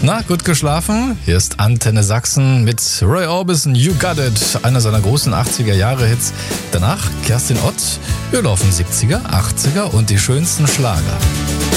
Na, gut geschlafen? Hier ist Antenne Sachsen mit Roy Orbison, You Got It, einer seiner großen 80er-Jahre-Hits. Danach Kerstin Ott. Wir laufen 70er, 80er und die schönsten Schlager.